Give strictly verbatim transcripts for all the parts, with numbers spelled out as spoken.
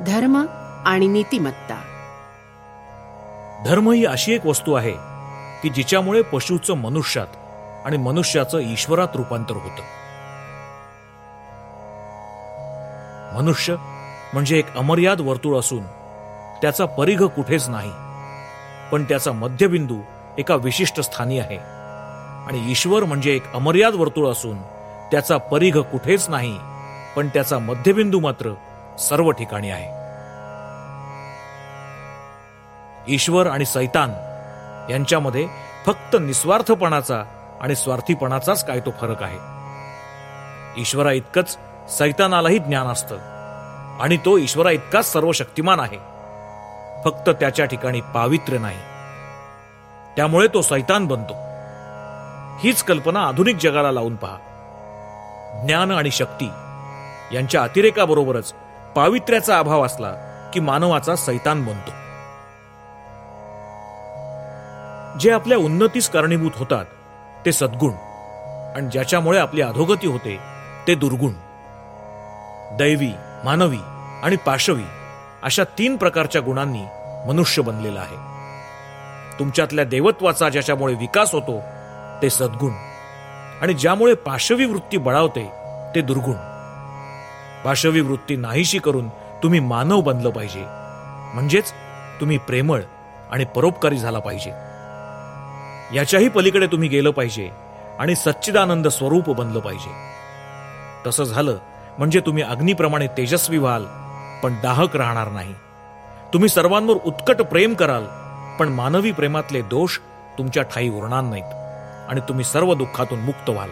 धर्म आणि नीतिमत्ता. धर्म ही अशी एक वस्तू आहे की जिच्यामुळे पशुचं मनुष्यात आणि मनुष्याचं ईश्वरात रूपांतर होतं. मनुष्य म्हणजे एक अमर्याद वर्तुळ असून त्याचा परिघ कुठेच नाही, पण त्याचा मध्यबिंदू एका विशिष्ट स्थानी आहे. आणि ईश्वर म्हणजे एक अमर्याद वर्तुळ असून त्याचा परिघ कुठेच नाही, पण त्याचा मध्यबिंदू मात्र सर्व ठिकाणी आहे. ईश्वर आणि सैतान यांच्यामध्ये फक्त निस्वार्थपणाचा आणि स्वार्थीपणाचाच काय तो फरक आहे. ईश्वरा इतकंच सैतानालाही ज्ञान असतं आणि तो ईश्वरा इतकाच सर्व शक्तिमान आहे, फक्त त्याच्या ठिकाणी पावित्र्य नाही, त्यामुळे तो सैतान बनतो. हीच कल्पना आधुनिक जगाला लावून पहा. ज्ञान आणि शक्ती यांच्या अतिरेकाबरोबरच पावित्र्याचा अभाव असला की मानवाचा सैतान बनतो. जे आपल्या उन्नतीस कारणीभूत होतात ते सद्गुण, आणि ज्याच्यामुळे आपली अधोगती होते ते दुर्गुण. दैवी, मानवी आणि पाशवी अशा तीन प्रकारच्या गुणांनी मनुष्य बनलेला आहे. तुमच्यातल्या देवत्वाचा ज्याच्यामुळे विकास होतो ते सद्गुण, आणि ज्यामुळे पाशवी वृत्ती बळावते ते दुर्गुण. पाशवी वृत्ती नाहीशी करून तुम्ही मानव बनलं पाहिजे, म्हणजेच तुम्ही प्रेमळ आणि परोपकारी झाला पाहिजे. याच्याही पलीकडे तुम्ही गेलं पाहिजे आणि सच्चिदानंद स्वरूप बनलं पाहिजे. तसं झालं म्हणजे तुम्ही अग्नीप्रमाणे तेजस्वी व्हाल, पण दाहक राहणार नाही. तुम्ही सर्वांवर उत्कट प्रेम कराल, पण मानवी प्रेमातले दोष तुमच्या ठाई उरणार नाहीत आणि तुम्ही सर्व दुःखातून मुक्त व्हाल.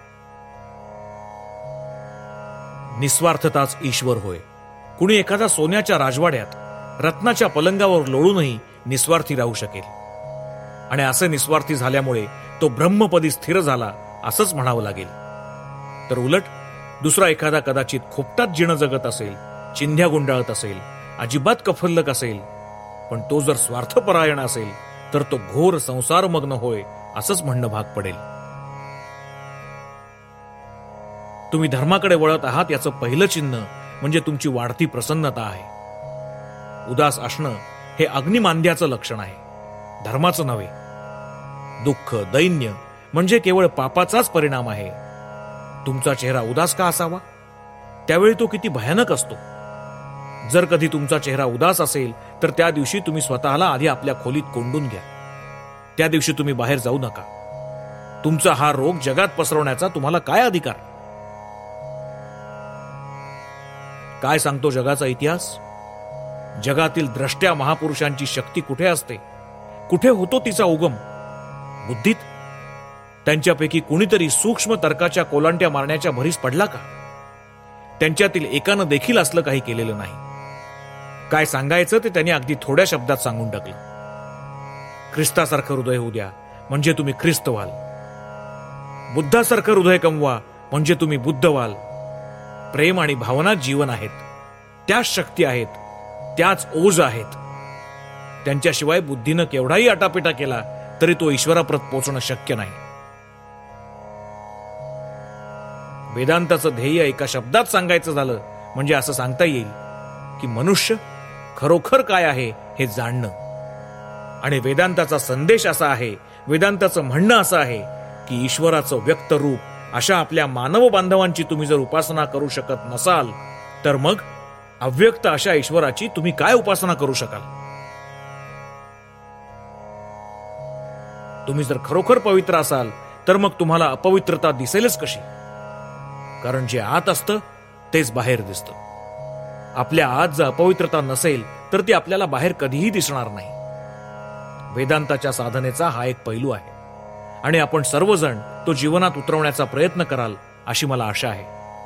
निस्वार्थताच ईश्वर होय. कुणी एखादा सोन्याच्या राजवाड्यात रत्नाच्या पलंगावर लोळूनही निस्वार्थी राहू शकेल, आणि असे निस्वार्थी झाल्यामुळे तो ब्रह्मपदी स्थिर झाला असंच म्हणावं लागेल. तर उलट दुसरा एखादा कदाचित खोपटात जिणं जगत असेल, चिंध्या गुंडाळत असेल, अजिबात कफल्लक असेल, पण तो जर स्वार्थपरायण असेल तर तो घोर संसारमग्न होय असंच म्हणणं भाग पडेल. तुम्ही धर्माकडे वळत आहात याचं पहिलं चिन्ह म्हणजे तुमची वाढती प्रसन्नता आहे. उदास असणं हे अग्निमांद्याचं लक्षण आहे, धर्माचं नव्हे. दुःख, दैन्य म्हणजे केवळ पापाचाच परिणाम आहे. तुमचा चेहरा उदास का असावा? त्यावेळी तो किती भयानक असतो. जर कधी तुमचा चेहरा उदास असेल तर त्या दिवशी तुम्ही स्वतःला आधी आपल्या खोलीत कोंडून घ्या. त्या दिवशी तुम्ही बाहेर जाऊ नका. तुमचा हा रोग जगात पसरवण्याचा तुम्हाला काय अधिकार? काय सांगतो जगाचा इतिहास? जगातील द्रष्ट्या महापुरुषांची शक्ती कुठे असते? कुठे होतो तिचा उगम? बुद्धीत. त्यांच्यापैकी कुणीतरी सूक्ष्म तर्काच्या कोलांट्या मारण्याच्या भरीस पडला का? त्यांच्यातील एकानं देखील असलं काही केलेलं नाही. काय सांगायचं ते त्यांनी अगदी थोड्या शब्दात सांगून टाकलं. ख्रिस्तासारखं हृदय होऊ द्या म्हणजे तुम्ही ख्रिस्त व्हाल. बुद्धासारखं हृदय कमवा म्हणजे तुम्ही बुद्ध व्हाल. प्रेम आणि भावना जीवन आहेत, त्याच शक्ती आहेत, त्याच ओज आहेत. त्यांच्याशिवाय बुद्धीनं केवढाही आटापिटा केला तरी तो ईश्वराप्रत पोचणं शक्य नाही. वेदांताचं ध्येय एका शब्दात सांगायचं झालं म्हणजे असं सांगता येईल की मनुष्य खरोखर काय आहे हे जाणणं. आणि वेदांताचा संदेश असा आहे, वेदांताचं म्हणणं असं आहे की ईश्वराचं व्यक्त रूप अशा आपल्या मानव बांधवांची तुम्ही जर उपासना करू शकत नसाल तर मग अव्यक्त अशा ईश्वराची तुम्ही काय उपासना करू शकाल? तुम्ही जर खरोखर पवित्र असाल तर मग तुम्हाला अपवित्रता दिसेलच कशी? कारण जे आत असतं तेच बाहेर दिसतं. आपल्या आत जर अपवित्रता नसेल तर ती आपल्याला बाहेर कधीही दिसणार नाही. वेदांताच्या साधनेचा हा एक पैलू आहे आणि आपण सर्वजण तो जीवनात उतरवण्याचा प्रयत्न कराल अशी मला आशा आहे.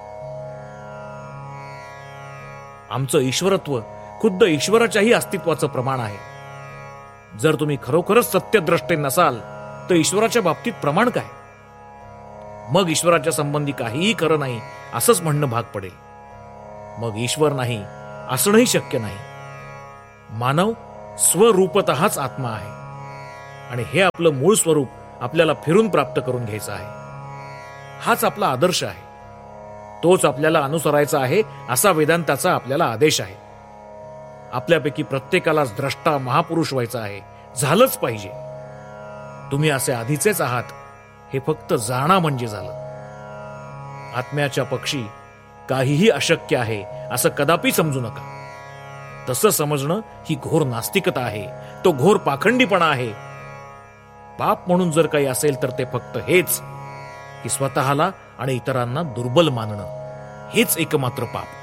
आमचं ईश्वरत्व खुद्द ईश्वराच्याही अस्तित्वाचं प्रमाण आहे. जर तुम्ही खरोखरच सत्यद्रष्टे नसाल तर ईश्वराच्या बाबतीत प्रमाण काय? मग ईश्वराच्या संबंधी काहीही खरं नाही असंच म्हणणं भाग पडेल. मग ईश्वर नाही असणंही शक्य नाही. मानव स्वरूपतःच आत्मा आहे आणि हे आपलं मूळ स्वरूप आपल्याला फिरून प्राप्त करून घ्यायचं आहे. हाच आपला आदर्श आहे, तोच आपल्याला अनुसरायचा आहे असा वेदांताचा आपल्याला आदेश आहे. आपल्यापैकी प्रत्येकालाच द्रष्टा महापुरुष व्हायचा आहे, झालंच पाहिजे. तुम्ही असे आधीचेच आहात हे फक्त जाणा म्हणजे झालं. आत्म्याच्या पक्षी काहीही अशक्य आहे असं कदापि समजू नका. तसं समजणं ही घोर नास्तिकता आहे, तो घोर पाखंडीपणा आहे. पाप म्हणून जर काही असेल तर ते फक्त हेच की स्वतःला आणि इतरांना दुर्बल मानणं, हेच एकमात्र पाप.